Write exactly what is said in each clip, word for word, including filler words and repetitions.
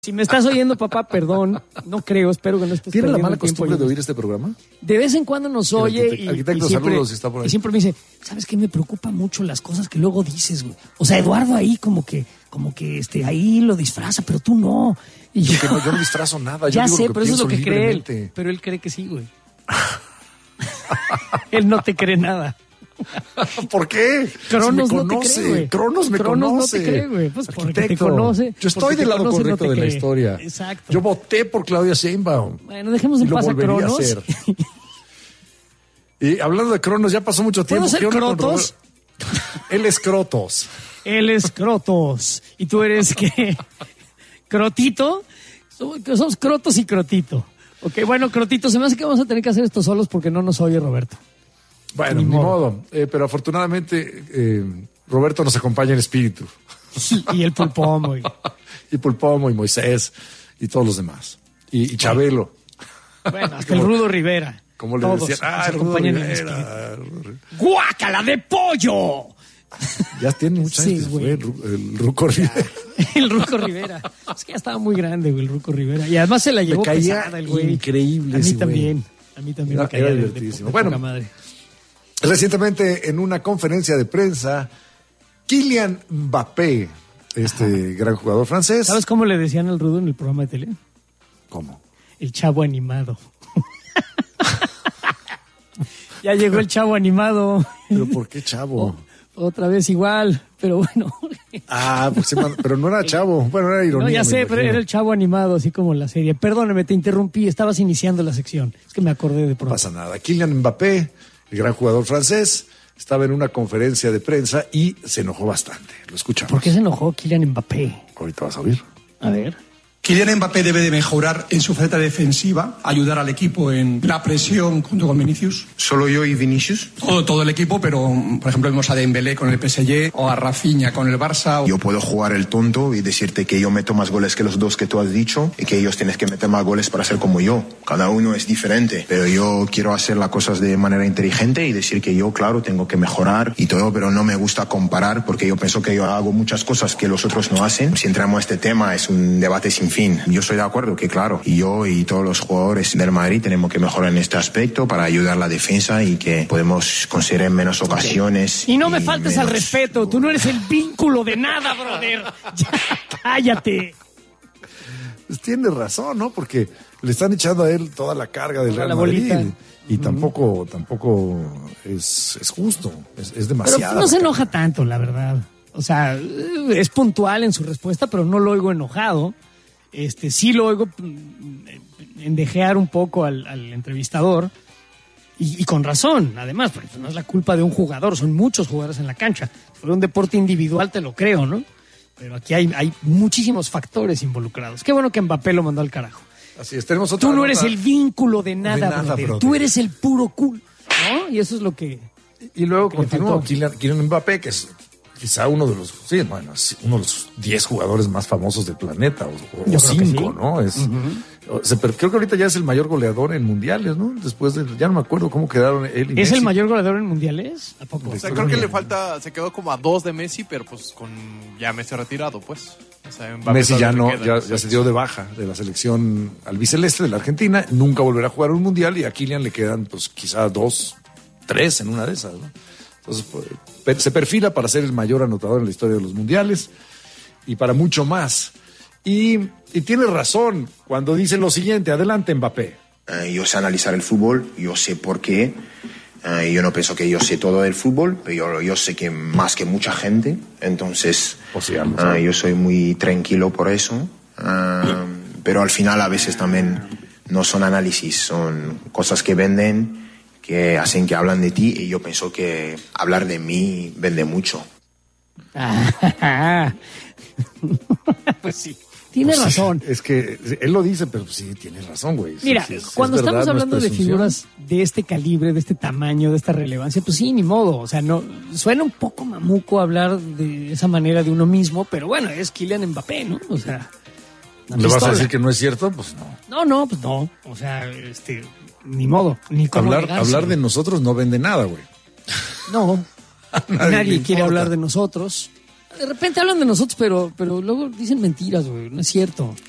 Si me estás oyendo, papá, perdón, no creo, espero que no estés ¿Tiene la mala tiempo costumbre de oyendo. oír este programa? De vez en cuando nos oye y, Arquitecto, y, siempre, saludos, si está por ahí. y siempre me dice, ¿sabes qué? Me preocupa mucho las cosas que luego dices, güey. O sea, Eduardo ahí como que, como que este, ahí lo disfraza, pero tú no. Y yo, no, yo no disfrazo nada. Yo ya digo sé, lo que pero eso es lo que cree él. libremente. Pero él cree que sí, güey. Él no te cree nada. ¿Por qué? Cronos si me no te conoce. cree, güey. Cronos me Cronos conoce. no te cree, güey. Pues porque te Arquitecto, conoce. Yo estoy porque del te lado conoce, correcto no te de la cree. historia. Exacto. Yo voté por Claudia Sheinbaum. Bueno, dejemos en y lo paz a volvería Cronos. a hacer. Y hablando de Cronos, ya pasó mucho tiempo. ¿Puedo ser ¿Qué onda con Crotos? Robert? Él es Crotos. Él es Crotos. ¿Y tú eres qué? ¿Crotito? Somos, somos Crotos y Crotito. Ok, bueno, Crotito, se me hace que vamos a tener que hacer esto solos porque no nos oye Roberto. Bueno, ni, ni modo. modo. Eh, pero afortunadamente eh, Roberto nos acompaña en espíritu. Y el Pulpomo. Y, y Pulpomo y Moisés y todos los demás. Y, y Chabelo. Bueno, hasta el Rudo Rivera. Como le todos decían, ah, nos acompañan en Rivera. ¡Guácala de pollo! Ya tiene muchos años Sí, que güey. fue el, Ru- el Ruco Rivera. El Ruco Rivera. Es que ya estaba muy grande, güey, el Ruco Rivera. Y además se la llevó Me caía pesada el güey. increíble A mí ese güey. también. A mí también Era- me caía era de- de- divertidísimo. de Bueno. poca madre. Recientemente, en una conferencia de prensa, Kylian Mbappé, este Ajá. gran jugador francés. ¿Sabes cómo le decían al Rudo en el programa de tele? ¿Cómo? El chavo animado. Ya llegó el chavo animado. ¿Pero por qué chavo? O, otra vez igual, pero bueno. Ah, pues, pero no era chavo. Bueno, era ironía. No, ya sé, pero era el chavo animado, así como la serie. Perdóname, te interrumpí, estabas iniciando la sección. Es que me acordé de pronto. No pasa nada. Kylian Mbappé, el gran jugador francés, estaba en una conferencia de prensa y se enojó bastante. Lo escuchamos. ¿Por qué se enojó Kylian Mbappé? Ahorita vas a oír. A ver. Kylian Mbappé debe de mejorar en su faceta defensiva, ayudar al equipo en la presión junto con Vinicius. ¿Solo yo y Vinicius? Todo, todo el equipo, pero por ejemplo vemos a Dembélé con el P S G o a Rafinha con el Barça. Yo puedo jugar el tonto y decirte que yo meto más goles que los dos que tú has dicho y que ellos tienen que meter más goles para ser como yo. Cada uno es diferente, pero yo quiero hacer las cosas de manera inteligente y decir que yo, claro, tengo que mejorar y todo, pero no me gusta comparar porque yo pienso que yo hago muchas cosas que los otros no hacen. Si entramos a este tema es un debate sin fin. Yo estoy de acuerdo que, claro, y yo y todos los jugadores del Madrid tenemos que mejorar en este aspecto para ayudar a la defensa y que podemos conseguir en menos ocasiones. Y no me faltes menos... al respeto, tú no eres el vínculo de nada, brother. Ya, cállate. Pues tiene razón, ¿no? Porque le están echando a él toda la carga del Toda Real la Madrid. bolita. Y Ujú. tampoco, tampoco es, es justo, es, es demasiado. Pero no se enoja tanto, la verdad. O sea, es puntual en su respuesta, pero no lo oigo enojado. Este, sí lo oigo endejear un poco al, al entrevistador y, y con razón, además, porque no es la culpa de un jugador, son muchos jugadores en la cancha. Si fuera un deporte individual te lo creo, ¿no? Pero aquí hay, hay muchísimos factores involucrados. Qué bueno que Mbappé lo mandó al carajo. Así es, tenemos otra Tú no nota. eres el vínculo de nada, De nada, brother. brother. Tú eres el puro cool, ¿no? Y eso es lo que... Y luego que le continuó faltó. Kylian, Kylian Mbappé, que es quizá uno de los, sí, bueno, es uno de los diez jugadores más famosos del planeta, o, o Yo creo que cinco, sí. ¿no? Es, Uh-huh. se, pero creo que ahorita ya es el mayor goleador en mundiales, ¿no? Después de, ya no me acuerdo cómo quedaron él y ¿Es Messi. el mayor goleador en mundiales? ¿A poco? O sea, creo que le falta, se quedó como a dos de Messi, pero pues con ya Messi retirado, pues. O sea, Mbappé Messi ya todavía no, le queda, ya, ya se dio de baja de la selección albiceleste de la Argentina, nunca volverá a jugar un mundial y a Kylian le quedan pues quizá dos, tres en una de esas, ¿no? Entonces pues, per- se perfila para ser el mayor anotador en la historia de los mundiales y para mucho más. Y, y tiene razón cuando dice lo siguiente, adelante Mbappé. Eh, yo sé analizar el fútbol, yo sé por qué. Eh, yo no pienso que yo sé todo del fútbol, pero yo, yo sé que más que mucha gente. Entonces, O sea, no eh, sé. yo soy muy tranquilo por eso. Eh, pero al final a veces también no son análisis, son cosas que venden, que hacen que hablan de ti. Y yo pienso que hablar de mí vende mucho. Ah, pues sí. Tiene Pues, razón. Es que él lo dice, pero sí, tiene razón, güey. Sí, Mira, sí, es- cuando es verdad, estamos no es hablando de presunción. figuras de este calibre, de este tamaño, de esta relevancia, pues sí, ni modo. O sea, no suena un poco mamuco hablar de esa manera de uno mismo, pero bueno, es Kylian Mbappé, ¿no? O sea, una ¿Le vas a pistola. decir que no es cierto? Pues no. No, no, pues no. O sea, este, ni modo, ni cómo Hablar, negarse. hablar de nosotros no vende nada, güey. No, Nadie nadie, le quiere importa. hablar de nosotros. De repente hablan de nosotros, pero, pero luego dicen mentiras, güey. No es cierto.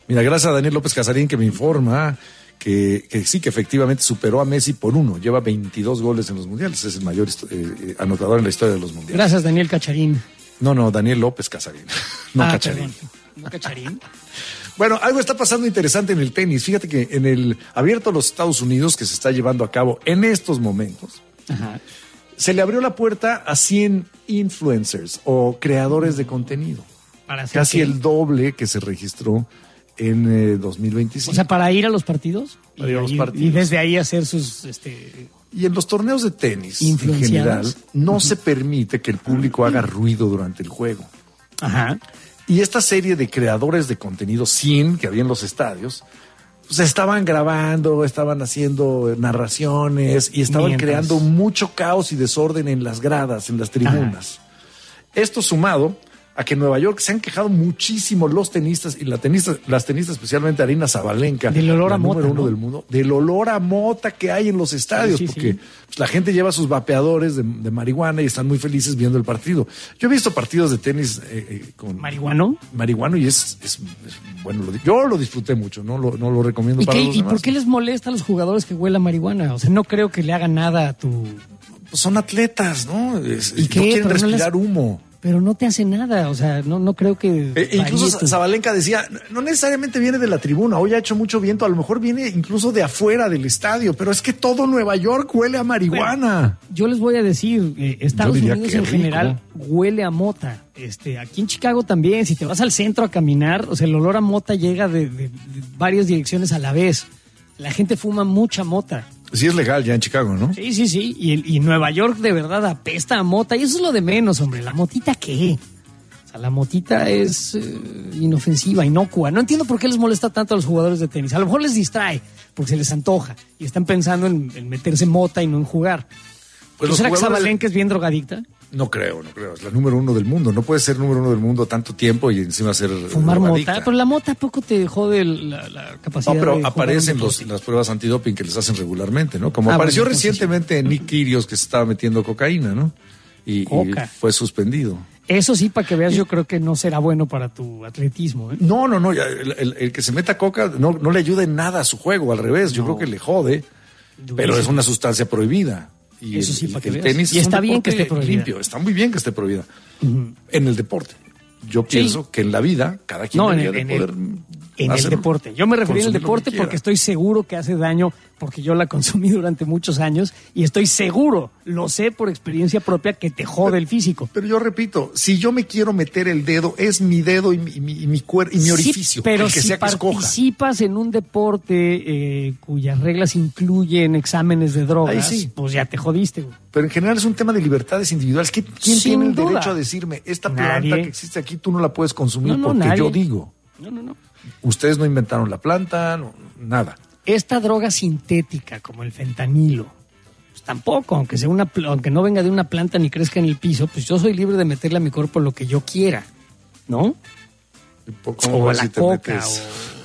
Mira, gracias a Daniel López Casarín que me informa que, que sí, que efectivamente superó a Messi por uno. Lleva veintidós goles en los mundiales. Es el mayor eh, anotador en la historia de los mundiales. Gracias, Daniel Cacharín. No, no, Daniel López Casarín. No ah, Cacharín. Perdón. No Cacharín. Bueno, algo está pasando interesante en el tenis. Fíjate que en el Abierto de los Estados Unidos, que se está llevando a cabo en estos momentos, Ajá. se le abrió la puerta a cien influencers o creadores de contenido. Para hacer Casi qué? el doble que se registró en eh, dos mil veinticinco. O sea, para ir a los partidos. Para ir a los y, partidos. y desde ahí hacer sus... este Y en los torneos de tenis, en Influenciadas. general, no uh-huh. se permite que el público haga ruido durante el juego. Ajá. Y esta serie de creadores de contenido, cien que había en los estadios, pues estaban grabando, estaban haciendo narraciones y estaban Mientras. creando mucho caos y desorden en las gradas, en las tribunas. Ajá. Esto sumado a que en Nueva York se han quejado muchísimo los tenistas y la tenista, las tenistas, especialmente Arina Zabalenka, del olor a mota, número uno ¿no? del mundo, del olor a mota que hay en los estadios, sí, sí, porque sí. Pues, la gente lleva sus vapeadores de, de marihuana y están muy felices viendo el partido. Yo he visto partidos de tenis eh, eh, con marihuano, marihuano y es, es, es bueno, lo, yo lo disfruté mucho, no lo, no lo recomiendo ¿Y, para qué, los ¿y demás. por qué les molesta a los jugadores que huela marihuana? O sea, no creo que le haga nada a tu... Pues son atletas, ¿no? Es, ¿Y no qué? quieren Pero no respirar les- humo. Pero no te hace nada, o sea, no, no creo que... Eh, incluso varíe tu- Zabalenka decía, no necesariamente viene de la tribuna, hoy ha hecho mucho viento, a lo mejor viene incluso de afuera del estadio, pero es que todo Nueva York huele a marihuana. Yo les voy a decir, eh, Estados Yo diría Unidos que en rico. general huele a mota. Este, aquí en Chicago también, si te vas al centro a caminar, o sea, el olor a mota llega de, de- de varias direcciones a la vez. La gente fuma mucha mota. Sí es legal ya en Chicago, ¿no? Sí, sí, sí. Y, el- y Nueva York de verdad apesta a mota. Y eso es lo de menos, hombre. ¿La motita qué? O sea, la motita es eh, inofensiva, inocua. No entiendo por qué les molesta tanto a los jugadores de tenis. A lo mejor les distrae, porque se les antoja. Y están pensando en, en meterse mota y no en jugar. Pues ¿No los será que jugadores de- Zabalenka es bien drogadicta? No creo, no creo. Es la número uno del mundo. No puede ser número uno del mundo tanto tiempo y encima ser Fumar drogadicta. mota. Pero la mota poco te jode la, la capacidad No, pero de jugar aparecen un los, deporte. las pruebas antidoping que les hacen regularmente, ¿no? Como Ah, apareció bueno, entonces recientemente Nick Kyrgios que se estaba metiendo cocaína, ¿no? Y, y Coca. fue suspendido. Eso sí, para que veas, yo creo que no será bueno para tu atletismo. ¿eh? No, no, no. ya, El, el- el que se meta coca no, no le ayuda en nada a su juego, al revés. Yo creo que le jode, pero es una sustancia prohibida. Y Eso el, sí, el- para que el veas. tenis Y es un está bien que deporte esté prohibida. limpio. Está muy bien que esté prohibida. En el deporte. Yo pienso que en la vida cada quien No, en debería el, de en el- poder en el hacer- deporte. Yo me refería al consumir lo que deporte quiera. porque estoy seguro que hace daño, porque yo la consumí durante muchos años y estoy seguro, lo sé por experiencia propia, que te jode el físico. Pero yo repito, si yo me quiero meter el dedo, es mi dedo y mi, y mi, y mi cuer- y mi orificio. Sí, pero el que si sea que escoja. participas en un deporte eh, cuyas reglas incluyen exámenes de drogas, Ahí sí. pues ya te jodiste, güey. Pero en general es un tema de libertades individuales. ¿Qué- ¿Quién Sin tiene el duda. derecho a decirme, esta planta Nadie. que existe aquí tú no la puedes consumir No, no, porque nadie. yo digo? No, no, no. Ustedes no inventaron la planta, no, nada. Esta droga sintética como el fentanilo, pues tampoco, aunque sea una, pl- aunque no venga de una planta ni crezca en el piso, pues yo soy libre de meterle a mi cuerpo lo que yo quiera, ¿no? ¿Cómo O vas la si te coca, metes?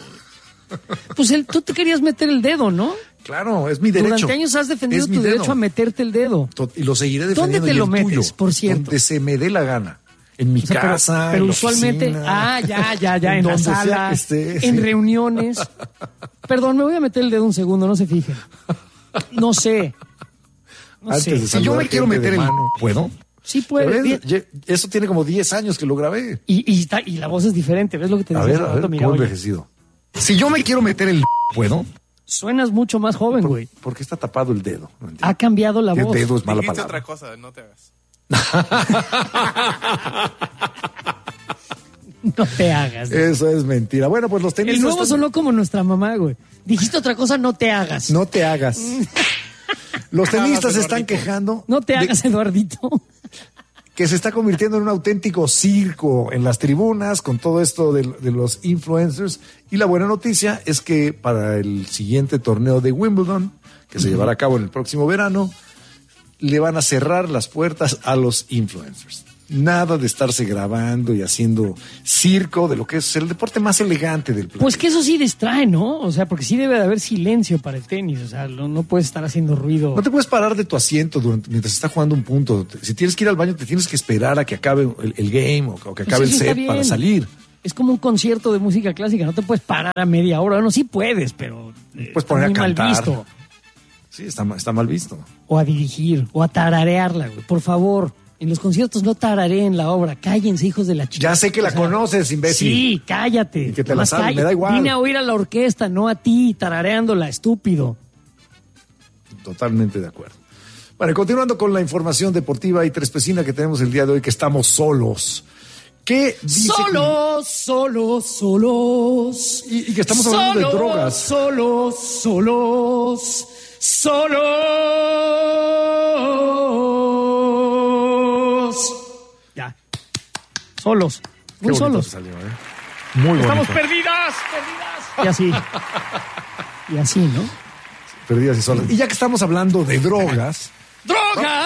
o... Pues el, tú te querías meter el dedo, ¿no? Claro, es mi derecho. Durante años has defendido Es mi tu derecho dedo. a meterte el dedo. To- Y lo seguiré ¿Dónde defendiendo. te y lo el metes, tuyo, por cierto? Donde se me dé la gana. En mi O sea, pero- casa, pero, en la usualmente, oficina. ah, ya, ya, ya, en, la donde sea sala, que esté, en sí. reuniones. Perdón, me voy a meter el dedo un segundo, no se fijen. No sé. No Antes sé. de Si yo saludar me quiero gente meter de el... mano, ¿puedo? Sí puede. Pero bien. es- ye- Eso tiene como diez años que lo grabé. Y, y, está- y la voz es diferente, ¿ves lo que te A decía ver, hace a ver, rato? Mira, ¿cómo oye, envejecido? Si yo me quiero meter el... ¿Puedo? suenas mucho más joven, güey. ¿Por qué está tapado el dedo? No entiendo. Ha cambiado la El voz. dedo es mala Dijiste palabra. otra cosa, no te hagas. No te hagas. Eso es mentira. Bueno, pues los tenistas... El nuevo están- sonó como nuestra mamá, güey. Dijiste otra cosa, no te hagas. No, No te hagas. Los tenistas se están Eduardito. quejando te de hagas, Eduardito. que se está convirtiendo en un auténtico circo en las tribunas con todo esto de, de los influencers. Y la buena noticia es que para el siguiente torneo de Wimbledon, que se llevará a cabo en el próximo verano, le van a cerrar las puertas a los influencers. Nada de estarse grabando y haciendo circo de lo que es el deporte más elegante del planeta. Pues que eso sí distrae, ¿no? O sea, porque sí debe de haber silencio para el tenis. O sea, no, no puedes estar haciendo ruido. No te puedes parar de tu asiento durante, mientras está jugando un punto. Si tienes que ir al baño, te tienes que esperar a que acabe el, el game o, o que acabe Pues eso el está set bien. para salir. es como un concierto de música clásica, no te puedes parar a media hora. Bueno, sí puedes, pero eh, Puedes está poner a muy mal cantar. visto. Sí, está, ma- está mal visto. O a dirigir, o a tararearla, güey. Por favor, en los conciertos no tarareen la obra. Cállense, hijos de la chica. Ya sé que la O sea, conoces, imbécil. Sí, cállate. Y que te la Nomás sabes, cállate. me da igual. Vine a oír a la orquesta, no a ti, tarareándola, estúpido. Totalmente de acuerdo. Bueno, continuando con la información deportiva y trespecina que tenemos el día de hoy, que estamos solos. ¿Qué dice Solos, solos, solos. Y- y que estamos hablando de Solos, drogas. Solos, solos, solos. Ya. Solos. Qué Muy bonito solos. te salió, ¿eh? Muy Estamos bonito. perdidas, perdidas. Y así. Y así, ¿no? Perdidas y solas. Y ya que estamos hablando de drogas, ¡Droga!